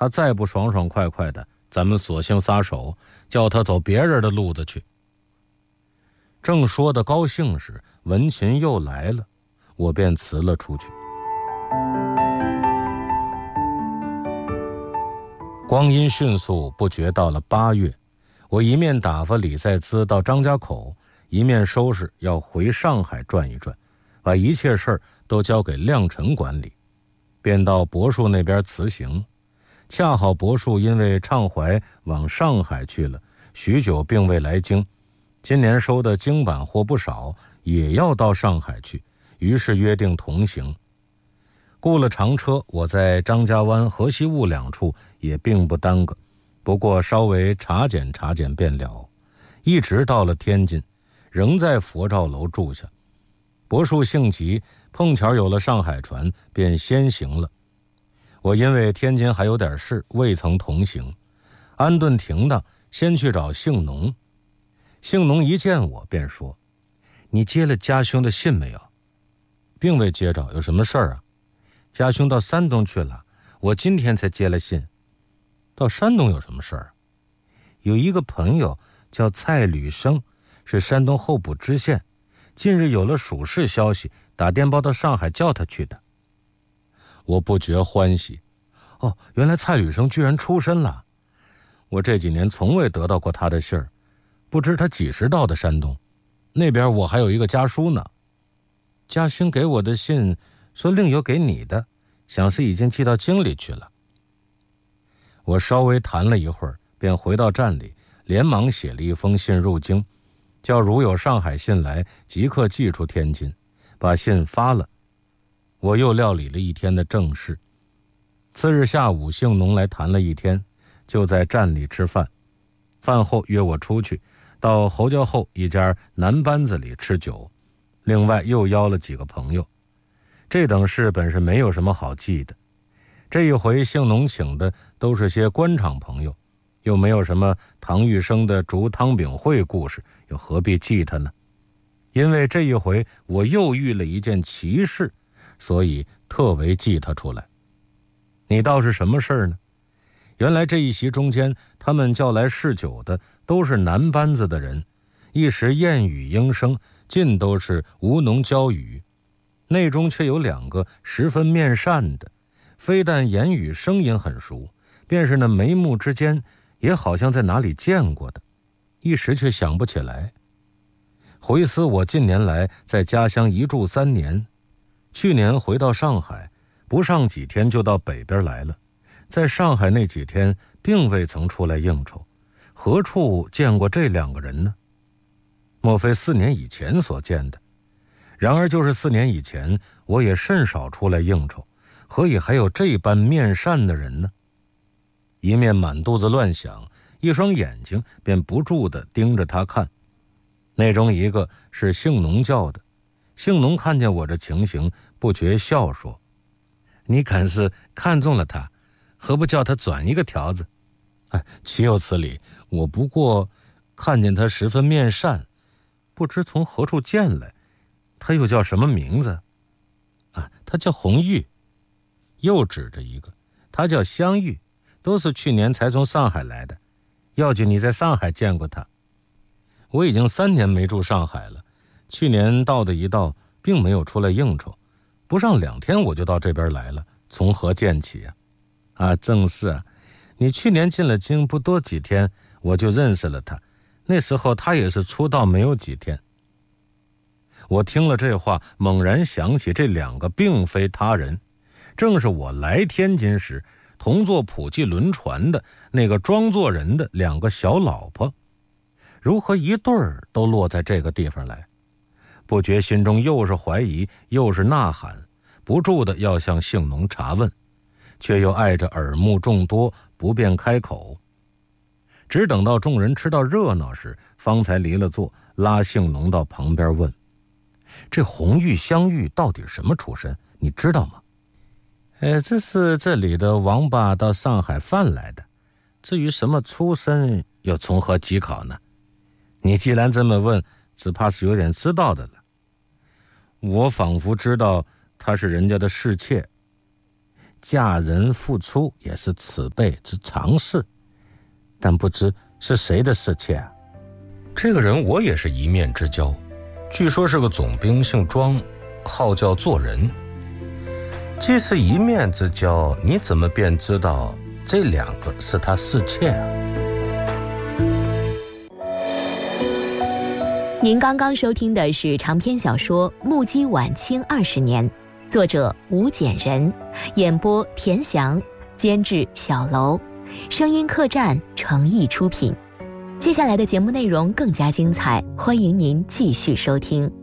他再不爽爽快快的，咱们索性撒手，叫他走别人的路子去。正说的高兴时，文琴又来了，我便辞了出去。光阴迅速，不觉到了8月，我一面打发李在兹到张家口，一面收拾要回上海转一转，把一切事儿都交给亮臣管理，便到柏树那边辞行。恰好柏树因为畅怀往上海去了，许久并未来京，今年收的京版货不少，也要到上海去，于是约定同行。雇了长车，我在张家湾、河西坞2处也并不耽搁，不过稍微查检查检便了，一直到了天津，仍在佛照楼住下。柏树性急，碰巧有了上海船，便先行了。我因为天津还有点事，未曾同行。安顿停当，先去找姓农。姓农一见我便说：“你接了家兄的信没有？”“并未接着，有什么事儿啊？”“家兄到山东去了，我今天才接了信。”“到山东有什么事儿？”“有一个朋友叫蔡履生，是山东候补知县，近日有了属事消息，打电报到上海叫他去的。”我不觉欢喜。哦，原来蔡履生居然出身了。我这几年从未得到过他的信儿，不知他几时到的山东。那边我还有一个家书呢。家兄给我的信说另有给你的，想是已经寄到京里去了。我稍微谈了一会儿，便回到站里，连忙写了一封信入京，叫如有上海信来，即刻寄出天津，把信发了。我又料理了一天的正事。次日下午，姓农来谈了一天，就在站里吃饭。饭后约我出去，到侯家后一家南班子里吃酒，另外又邀了几个朋友。这等事本是没有什么好记的，这一回姓农请的都是些官场朋友，又没有什么唐玉生的竹汤饼会故事，又何必记他呢？因为这一回我又遇了一件奇事，所以特为记他出来。你道是什么事儿呢？原来这一席中间，他们叫来侍酒的都是南班子的人，一时燕语莺声，尽都是吴侬娇语，内中却有2个十分面善的，非但言语声音很熟，便是那眉目之间也好像在哪里见过的，一时却想不起来。回思我近年来在家乡一住3年，去年回到上海，不上几天就到北边来了，在上海那几天并未曾出来应酬，何处见过这2个人呢？莫非4年以前所见的？然而就是4年以前，我也甚少出来应酬，何以还有这般面善的人呢？一面满肚子乱想，一双眼睛便不住地盯着他看。那中一个是姓农叫的，姓农看见我这情形，不觉笑说：“你敢是看中了他，何不叫他转一个条子？”“哎，岂有此理！我不过看见他十分面善，不知从何处见来。他又叫什么名字？”“啊，他叫红玉。”又指着一个，“他叫香玉，都是去年才从上海来的。要紧你在上海见过他。”“我已经3年没住上海了，去年到的一到，并没有出来应酬，不上2天我就到这边来了，从何见起啊？”“啊，正是啊，你去年进了京不多几天，我就认识了他，那时候他也是出道没有几天。”我听了这话，猛然想起这2个并非他人，正是我来天津时同坐普济轮船的那个装作人的2个小老婆，如何一对儿都落在这个地方来？不觉心中又是怀疑又是呐喊，不住的要向姓农查问，却又碍着耳目众多，不便开口。只等到众人吃到热闹时，方才离了座，拉姓农到旁边问：“这红玉香玉到底什么出身？你知道吗？”“这是这里的王八到上海贩来的，至于什么出身，又从何稽考呢？你既然这么问，只怕是有点知道的了。”我仿佛知道她是人家的侍妾。 嫁人付出也是此辈之常事，但不知是谁的侍妾啊？这个人我也是一面之交，据说是个总兵，姓庄，号叫做人。既是一面之交，你怎么便知道这两个是他侍妾啊？ 您刚刚收听的是长篇小说《目击晚清20年》，作者吴简人，演播田翔，监制小楼，声音客栈诚意出品。接下来的节目内容更加精彩，欢迎您继续收听。